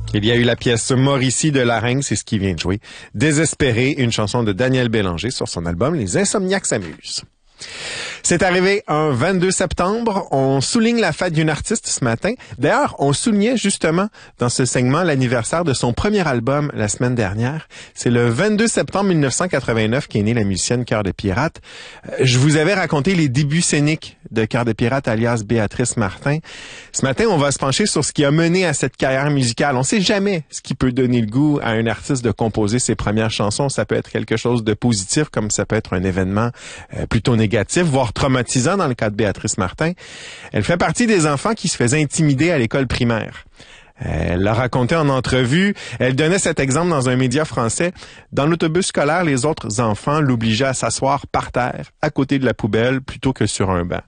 Il y a eu la pièce Mauricie de Larynx, c'est ce qui vient de jouer. Désespéré, une chanson de Daniel Bélanger sur son album Les Insomniaques s'amusent. C'est arrivé un 22 septembre. On souligne la fête d'une artiste ce matin. D'ailleurs, on soulignait justement dans ce segment l'anniversaire de son premier album la semaine dernière. C'est le 22 septembre 1989 qu'est née la musicienne Cœur de Pirate. Je vous avais raconté les débuts scéniques de Cœur de Pirate alias Béatrice Martin. Ce matin, on va se pencher sur ce qui a mené à cette carrière musicale. On sait jamais ce qui peut donner le goût à un artiste de composer ses premières chansons. Ça peut être quelque chose de positif, comme ça peut être un événement plutôt négatif, voire traumatisant dans le cas de Béatrice Martin. Elle fait partie des enfants qui se faisaient intimider à l'école primaire. Elle l'a raconté en entrevue. Elle donnait cet exemple dans un média français. Dans l'autobus scolaire, les autres enfants l'obligeaient à s'asseoir par terre, à côté de la poubelle, plutôt que sur un banc.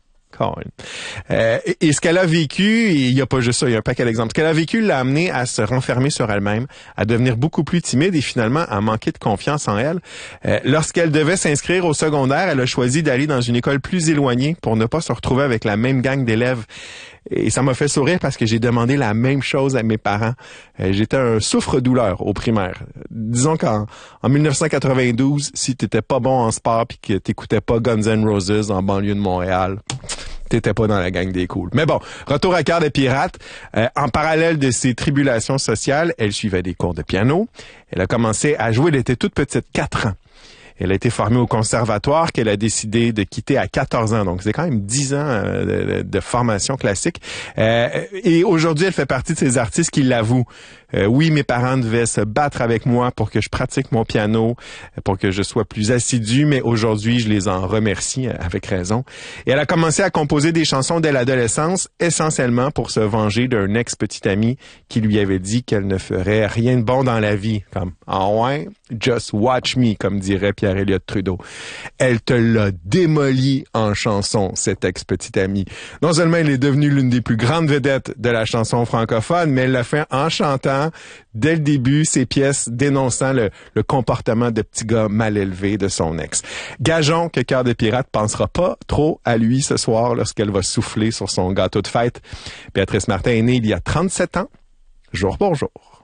Et ce qu'elle a vécu, il n'y a pas juste ça, il y a un paquet d'exemples. Ce qu'elle a vécu l'a amené à se renfermer sur elle-même, à devenir beaucoup plus timide et finalement à manquer de confiance en elle. Lorsqu'elle devait s'inscrire au secondaire, elle a choisi d'aller dans une école plus éloignée pour ne pas se retrouver avec la même gang d'élèves. Et ça m'a fait sourire parce que j'ai demandé la même chose à mes parents. J'étais un souffre-douleur au primaire. Disons qu'en 1992, si t'étais pas bon en sport puis que t'écoutais pas Guns N' Roses en banlieue de Montréal, t'étais pas dans la gang des cools. Mais bon, retour à Cœur de Pirate. En parallèle de ses tribulations sociales, elle suivait des cours de piano. Elle a commencé à jouer, elle était toute petite, 4 ans. Elle a été formée au conservatoire qu'elle a décidé de quitter à 14 ans. Donc, c'est quand même 10 ans de formation classique. Et aujourd'hui, elle fait partie de ces artistes qui l'avouent. Oui, mes parents devaient se battre avec moi pour que je pratique mon piano, pour que je sois plus assidu, mais aujourd'hui, je les en remercie avec raison. Et elle a commencé à composer des chansons dès l'adolescence, essentiellement pour se venger d'un ex-petit ami qui lui avait dit qu'elle ne ferait rien de bon dans la vie. Comme, ah ouais, just watch me, comme dirait Pierre Elliott Trudeau. Elle te l'a démoli en chanson, cet ex-petit ami. Non seulement elle est devenue l'une des plus grandes vedettes de la chanson francophone, mais elle l'a fait en chantant dès le début ses pièces dénonçant le comportement de petit gars mal élevé de son ex. Gageons que Cœur de Pirate pensera pas trop à lui ce soir lorsqu'elle va souffler sur son gâteau de fête. Béatrice Martin est née il y a 37 ans, jour pour jour.